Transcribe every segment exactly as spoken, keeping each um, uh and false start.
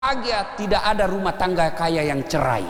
Bahagia, tidak ada rumah tangga kaya yang cerai.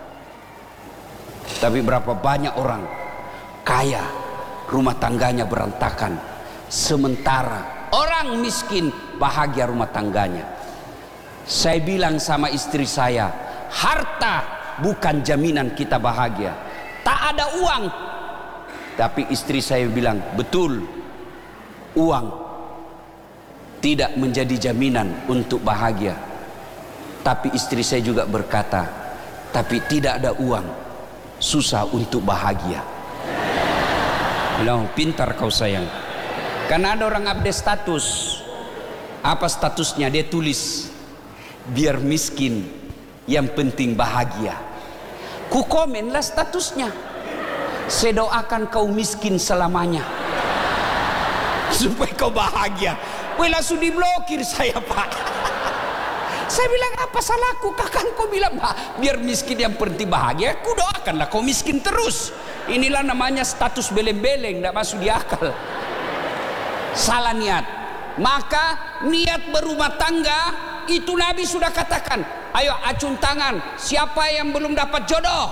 Tapi berapa banyak orang kaya rumah tangganya berantakan, sementara orang miskin bahagia rumah tangganya. Saya bilang sama istri saya, harta bukan jaminan kita bahagia. Tak ada uang. Tapi istri saya bilang, betul, uang tidak menjadi jaminan untuk bahagia. Tapi istri saya juga berkata, tapi tidak ada uang, susah untuk bahagia. Bilang, pintar kau sayang. Karena ada orang update status. Apa statusnya? Dia tulis, biar miskin, yang penting bahagia. Ku komenlah statusnya, saya doakan kau miskin selamanya, supaya kau bahagia. Weh, langsung diblokir saya, Pak. Saya bilang, apa salahku? Kakak kau bilang, bah, biar miskin yang penting bahagia. Ku doakanlah kau miskin terus. Inilah namanya status beleng-beleng, tidak masuk di akal. Salah niat. Maka niat berumah tangga itu Nabi sudah katakan, ayo acung tangan, siapa yang belum dapat jodoh?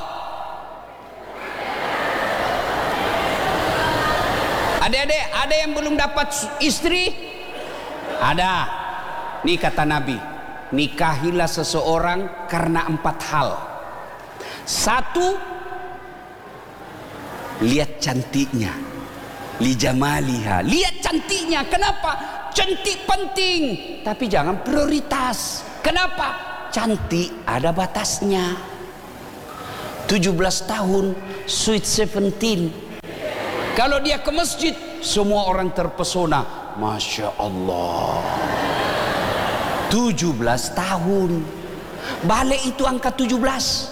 Adik-adik, ada yang belum dapat istri? Ada. Nih kata Nabi, nikahilah seseorang karena empat hal. Satu, lihat cantiknya, lijamaliha, lihat cantiknya. Kenapa? Cantik penting, tapi jangan prioritas. Kenapa? Cantik ada batasnya. tujuh belas tahun, sweet seventeen. Kalau dia ke masjid, semua orang terpesona. Masya Allah. tujuh belas tahun. Balik itu angka tujuh belas.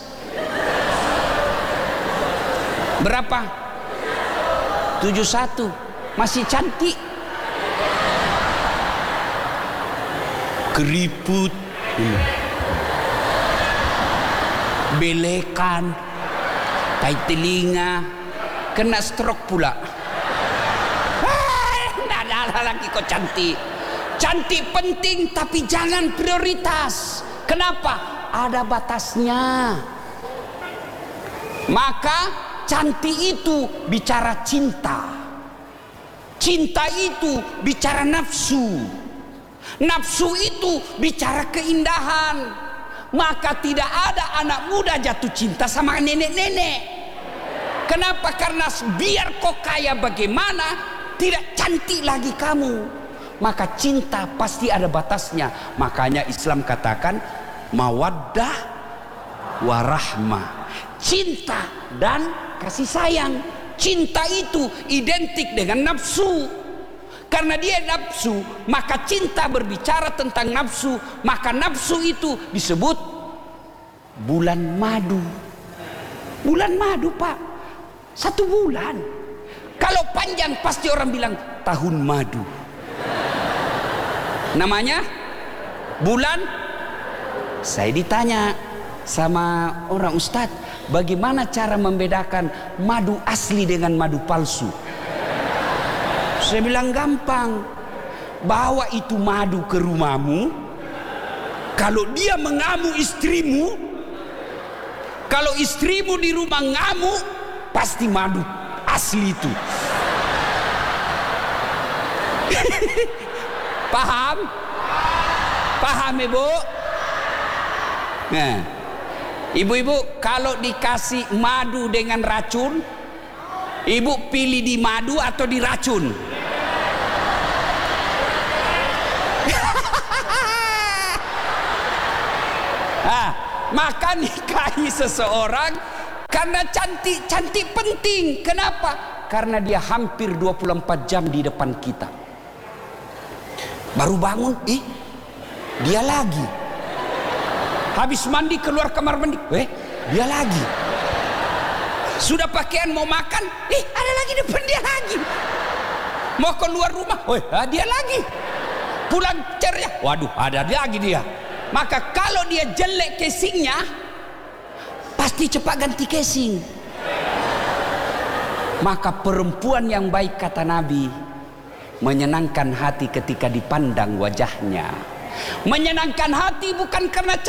Berapa? tujuh puluh satu. Masih cantik. Keriput, belekan, tai telinga, kena stroke pula. Tidak ada lagi kok cantik. Cantik penting, tapi jangan prioritas. Kenapa? Ada batasnya. Maka cantik itu bicara cinta. Cinta itu bicara nafsu. Nafsu itu bicara keindahan. Maka tidak ada anak muda jatuh cinta sama nenek-nenek. Kenapa? Karena biar kau kaya bagaimana, tidak cantik lagi kamu. Maka cinta pasti ada batasnya. Makanya Islam katakan mawaddah warahmah. Cinta dan kasih sayang. Cinta itu identik dengan nafsu. Karena dia nafsu, maka cinta berbicara tentang nafsu. Maka nafsu itu disebut bulan madu. Bulan madu, Pak. Satu bulan. Kalau panjang pasti orang bilang tahun madu. Namanya bulan. Saya ditanya sama orang ustadz, bagaimana cara membedakan madu asli dengan madu palsu? Saya bilang gampang. Bawa itu madu ke rumahmu. Kalau dia mengamuk istrimu, kalau istrimu di rumah ngamuk, pasti madu asli itu. Paham? Paham ibu? Nah, ibu-ibu kalau dikasih madu dengan racun, ibu pilih di madu atau di racun? Nah, maka nikahi seseorang karena cantik. Cantik penting. Kenapa? Karena dia hampir dua puluh empat jam di depan kita. Baru bangun, ih, dia lagi. Habis mandi keluar kamar mandi, eh, dia lagi. Sudah pakaian mau makan, ih, ada lagi depan dia lagi. Mau keluar rumah, eh, dia lagi. Pulang ceria, waduh, ada lagi dia. Maka kalau dia jelek casingnya, pasti cepat ganti casing. Maka perempuan yang baik kata Nabi, menyenangkan hati ketika dipandang wajahnya. Menyenangkan hati bukan karena